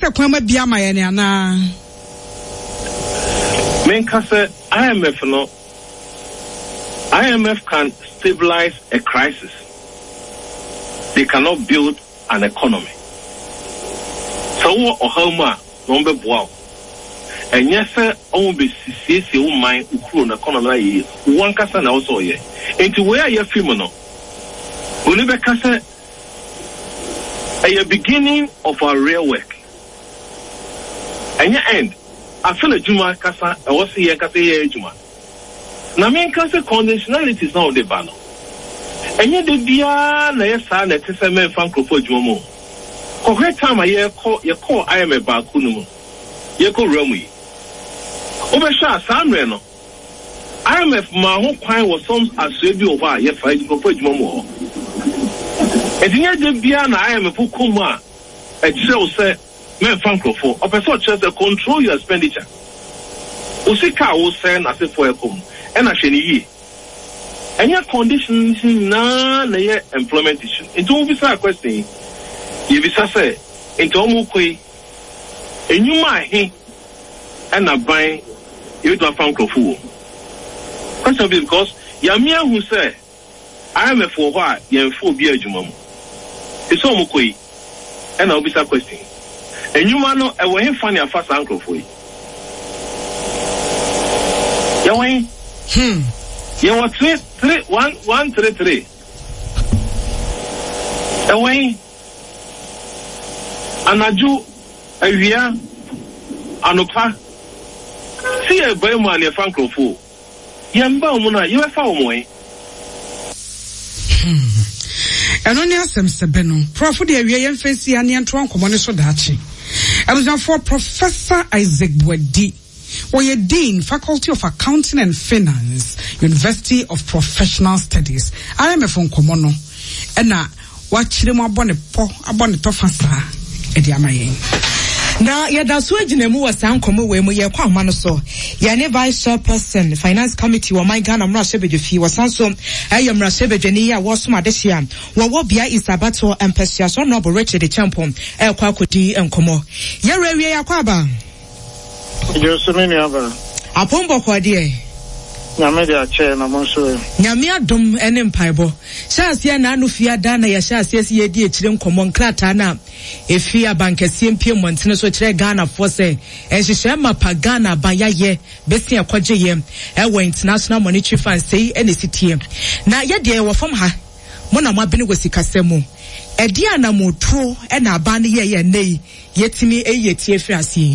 kwama bia ma ye ne ana menka say IMF can stabilize a crisis. They cannot build an economy. So ohama no be boa. And yes sir on be sisi o man ukuro na economy ye. One kasa na also ye. Enti where ye film no. Oni be kasa a beginning of our real work. And your end. I feel a Juma kasa I was here kasa ye Juma. Na men kasa conditionality is not the banner. And yet the bia na yesa na tese men fan krofo Juma mo. Correct time ye call IMF ba kunu. Ye ko ramu. Obesha samre no. IMF ma ho kwan was some aswebi over ye fa krofo Juma mo. Edinya de bia na IMF kuma e kire say men fan krofo. Opeso just control your expenditure. Usika wo say na se for ekom. And actually, ye. And your conditions na ye employment issue. Into visa question, ye visa say, into omukwe, and you might and a buy you to a fan fool. Question because Yamia who say, I am a for why ye full beer jumum. It's omukwe, and I'll be a question. And you man know, I will him find your fast uncle for you. Yaway. You want 133. Away. Anaju, Avia, Anopa. See a Bayman, a Franco fool. Yamba Muna, you have found way. And only ask them, Sabeno. Prof, the area fancy and Yantuan Commoniso Dachi. I was for Professor Isaac Bwedi. Oye Dean, Faculty of Accounting and Finance, University of Professional Studies. IMF on Komono. Ena, watch them abone tofasa, edi amaye. Na yada suejine mu wasan komo we mu ye kwa mano so. Ya ne Vice Chairperson Finance Committee wa my Ghana mra sebedefi wasan so ayo mra sebedeni ya woso adehia. Wo bia Isabato Empesia so no bo Richard Champon e kwa kodi enkomo. Ye rewie ya kwa ba. Joseph Aba. Apombo kwa die. Nyame dia che na monso. Nyame adom ene mpaibo. Shaase na anufia da na ya shaase si yedi ekire nkomo nkrata na efia bankesie mpie montene so kire Ghana for say enhihye mapa Ghana ba yaye besi akwaje ye ewo International Monetary Fund sei ene sitie. Na ye de wo fam ha mo na mabene gosikasemu. Edi ana motro ena aba ne ye nei yetimi eyetie fiase.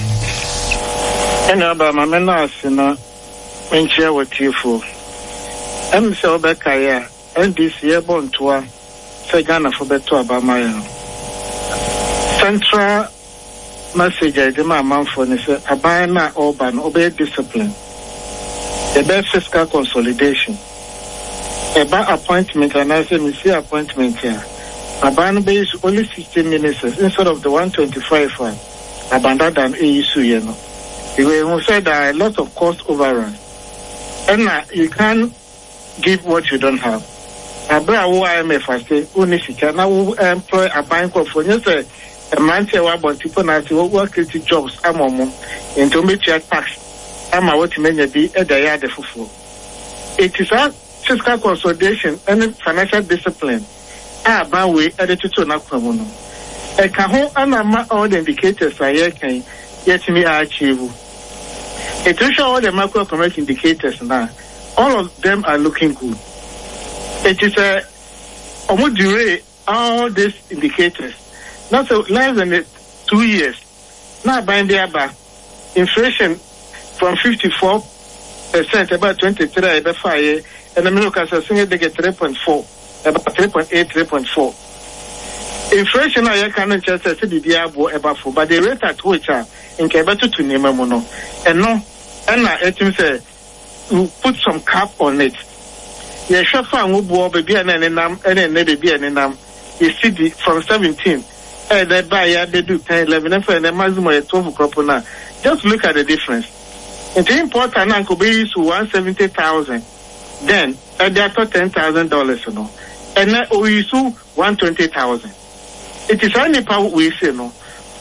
Ena ba mamena asina enche watifo emse obeka ya NDC ebo ntoa se Ghana for beto abama ya central message I dem amanfo ne se aban na urban obey discipline the best fiscal consolidation eba appointment and I say me see appointment here aban be is only 16 ministers instead of the 125 one abandoned than issue you know. We said there are a lot of cost overruns. And you can't give what you don't have. Abra IMF I say, Unisika, now employ a bank of for you say a man say about people now to work at jobs, into meet your tax. What you mean be at the yard of fufu. It is a fiscal consolidation and financial discipline. By way added to Nakramono. A cajon and all the indicators are here. Yet me achieve. It will show all the macroeconomic indicators now. All of them are looking good. It is all these indicators. Not so less than 2 years. Now by the back, inflation from 54% about 23 about 5 and the middle class are saying they get 3.4, about 3.8, 3.4. Inflation I cannot just say the diabo about 4, but the rate at which are in Kebetu to Nememono. And no, and I say, put some cap on it. Yeah, chauffeur will baby and enam, and baby and enam. You see from 17, and they buy, they do 10, 11, and the maximum 12 crop now. Just look at the difference. It's important, Uncle be used to 170,000. Then, they are $10,000, you know. And now we use 120,000. It is only power we say, no.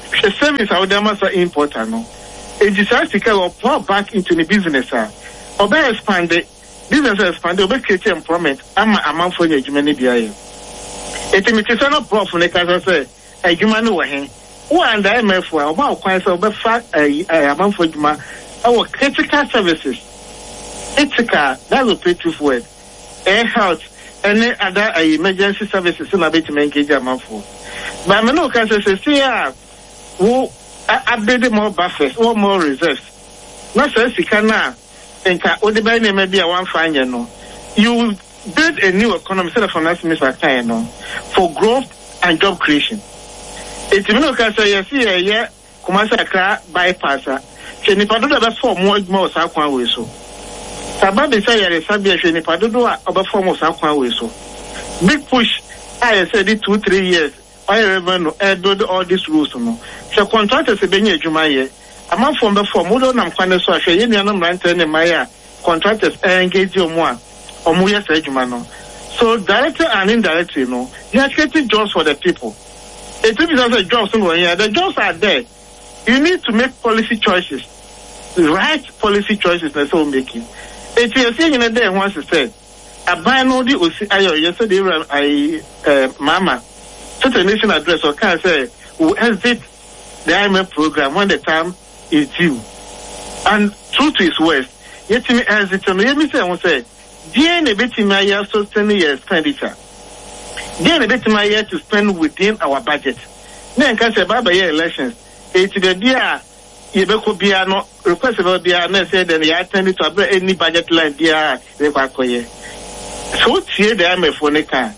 The service out there must important. No, it decides to go pour back into the business. Or be expanded, business expanded, or be create employment. I'm a man for your human being. It is not prof, like I say, a human way. Who and the MF about quite so be fact a man for human. Our critical services. Critical, that will pay to word. Air health, any other emergency services in a bit to make a man for. But I know, can say, who update more buffers or more reserves. Not so you can now. And Odebane may be a one fine, you know. You build a new economy instead of finance Mr. Kayano for growth and job creation. It's no can say, you see a year, Kumasa car bypasser. She nipa do the form more sakwan we so. Sababi say yare sabia she nipa do about form of sakwan we so. Big push. I said it 2-3 years. I remember do all these rules no. So contractors be nye adwuma ye. Among from the form model nam kwane so ahwe ye nua no mrante ne maya contractors engage omo a omo ye sa adwuma no. So directly and indirectly no, you are creating jobs for the people. It is also jobs no here. The jobs are there. You need to make policy choices. Right policy choices na so making. It is saying in there once said aban no di osi ayo yesterday mama such a nation address or can say who exit the IMF program when the time is due. And true to his words, yet me exit and let me say I say DNA bit in my year sustain your expenditure. DNA bit in my year to spend within our budget. Then can say baba year elections. It's the dear you could be no request about the and say then you attend to any budget line dear require. So here the IMF for the car.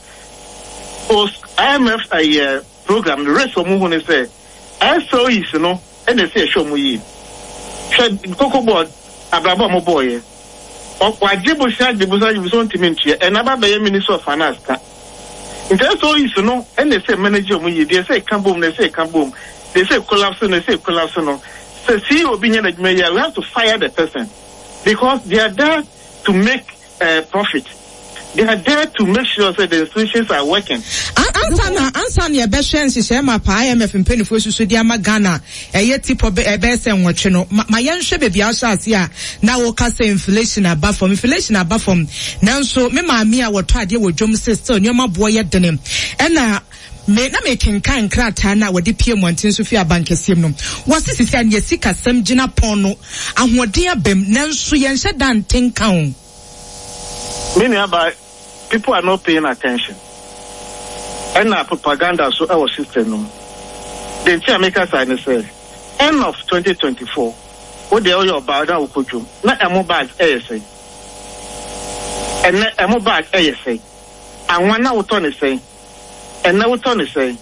IMF a program the rest of who say SOEs no and they say show me Coco board abrabo mo boy o kwajibu sha dibusa you so ntimintie and ababa minister of finance ka into SOEs no and they say manager mo yi they say kambom they say collapse no so see obi nya na we have to fire the person because they are there to make profit. They are there to make sure that the institutions are working. Ansa na be hwensi se ma pa IMF mpenifo susu di ama Ghana eye tipo be se nwotwe no ma yenhwe be bia so ase a na wo ka say inflation aba from nanso me ma mi a woto ade wo dwom still nyoma bo ye dene ena me na me kenkan krata na wode pie monten so fi abankesiem no wasisi an yesika sam gina pon no ahoden abem nanso yenhye dan tenkan. Many about people are not paying attention. And our propaganda so our system. The entire makers are say end of 2024. What the oil about that will do? Not a mobile ASA. And not a mobile ASA. And one now turn is saying, and now turn is saying,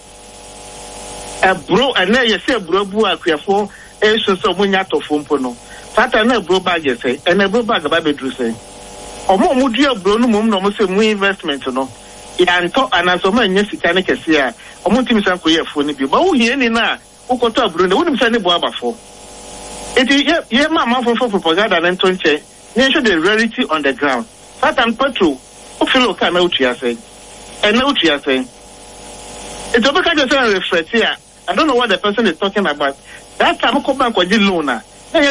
a bro, and now you say a bro, boo, for a so much phone pono. Fata na bro bag you say, and a bro bag about the say. Omo mudia bro no mum no mo say mu investment no ya nto anaso nya sika ne kese a omo ntimi san koye afo ne bi ba wo hie ni na ukoto bro ne wonim san ne bo abafo eti ye mama for propaganda na nto nche ne show the reality on the ground satan patrol o feel ka na utu ya say and na utu ya say it's over kind of reflect here. I don't know what the person is talking about. That time ko bank ko di loan na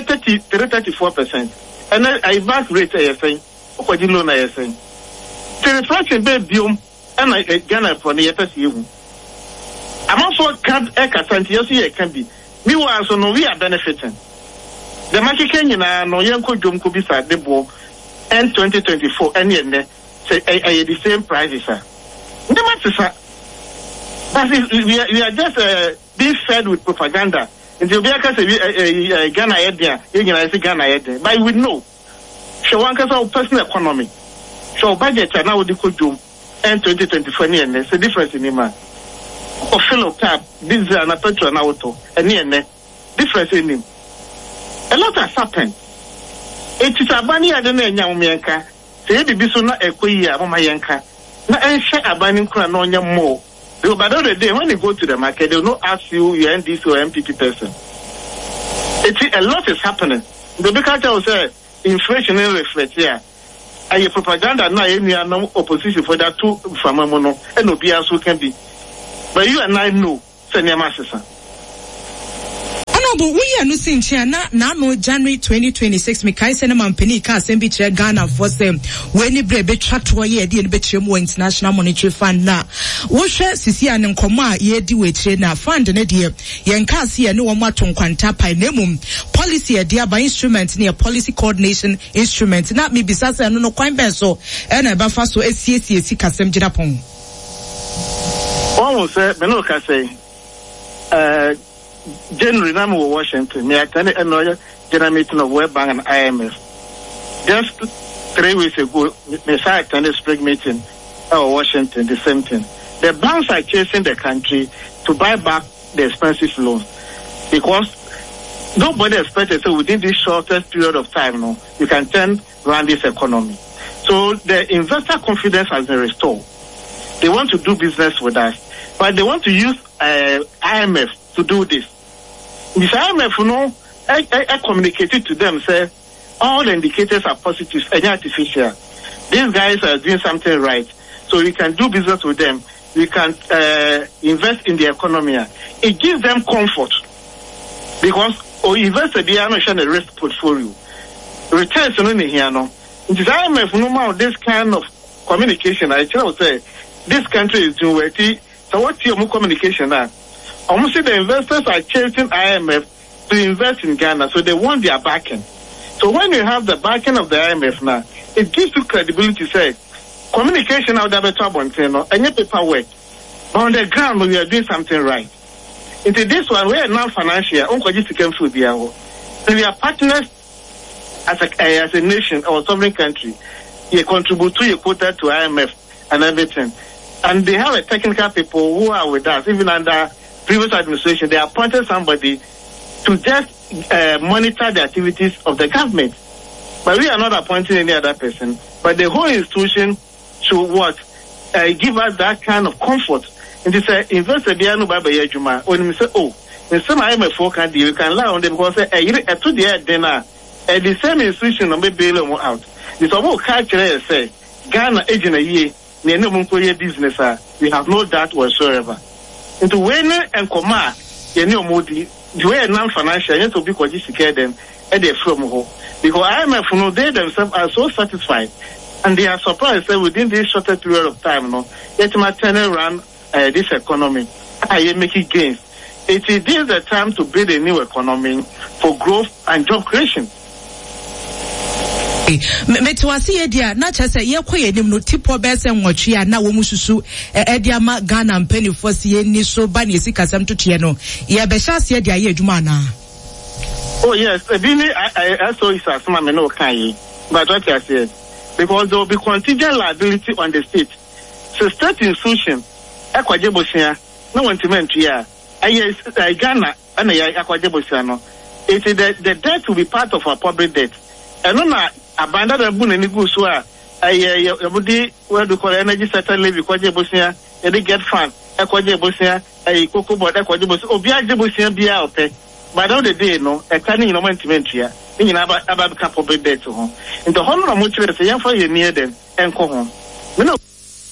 34% and I advance rate saying ko di loan na saying the reflection be biom and I Ghana for the yehu amount for card ekasanti you see can be me wa so no we are benefiting the market Kenya na no yanko dwom ko bi sa de bo end 2024 and yen say the same prices sir the matter but we are just being fed with propaganda until we can say Ghana there you know say Ghana there but we know so one case of personal economy so budget now the kojum end 2024 and there's a difference in man of fellow cap this is an petrol now auto and difference in him a lot has happened it is abani adene nya umienka say bibi so na ekoyi a mama yenka na enhwe abani nkura na onya more. But by the other day, when you go to the market, they will not ask you your NDC or MPP person. A lot is happening. The big culture will say, inflation and reflect here. And your propaganda now, any opposition for that too, from Mono, and no BS who can be. But you and I know, Senior Master. Honorable, we are no sinchia na no January 2026 me kai sene mampeni ka asem bi kire Ghana for sem we ni bre be twatwo ye de be kire mu International Monetary Fund na wo hwe sisi an nkomo a ye di we kire na fund ne de ye nka ase ye ne wo maton kwanta pai na mum policy e de aba instrument ne policy coordination instrument na me bisasa no kwan ben so e na ba fa so esiesie si kasem gina pon almost me no ka say January na mo Washington me attended another general meeting of World Bank and IMF. Just 3 weeks ago, me attended spring meeting of Washington, the same thing. The banks are chasing the country to buy back the expensive loans because nobody expected so within this shortest period of time you can turn around this economy. So the investor confidence has been restored. They want to do business with us, but they want to use IMF to do this. This IMF, I communicated to them, say, all the indicators are positive and artificial. These guys are doing something right. So we can do business with them. We can invest in the economy. It gives them comfort. Because investor, they are not showing a risk portfolio. Returns on here, no. In this IMF, no more this kind of communication, I tell you, say, this country is doing well. So what's your communication now? Almost the investors are chasing IMF to invest in Ghana, so they want their backing. So when you have the backing of the IMF now, it gives you credibility. Say, communication out there better and your paperwork, but on the ground we are doing something right. Into this one, we are non-financial. So we are partners as a nation or sovereign country. You contribute to your quota to IMF and everything. And they have a technical people who are with us, even under previous administration. They appointed somebody to just monitor the activities of the government. But we are not appointing any other person. But the whole institution should give us that kind of comfort. And they say, investor, they are no Baba Yajuma. When we say, oh, in some IMF can you can lie on them because to the dinner, the same institution will bail them out. This all culture say, Ghana agent a year. We have no doubt whatsoever. Into when and Koma, you know, Modi, you are non-financial, you have to be quite them at the from home. Because IMF, they themselves are so satisfied and they are surprised that within this shorter period of time, yet my turn around this economy, I am making gains. It is the time to build a new economy for growth and job creation. Metwasi edia na chese ye koye nim no tipo bese nwotwe na wo mususu edia ma Ghana mpani fosi ye ni so ba ne sikasam totie no ye be hyase edia ye adwuma na. Oh yes, I saw it as my no kai, but what I said, because there will be contingent liability on the state. So state institution akwaje bosia no want here Ghana and akwaje bosia no, it is the debt will be part of our public debt. And no abandon the boon and go so everybody where to call energy sector levy kwaje bosia they get fund kwaje bosia cocoa board kwaje bosia obiaje bosia bia ope by the end of the day no e can you no management here you about public debt ho into honor mo chere say yan for you near them enko ho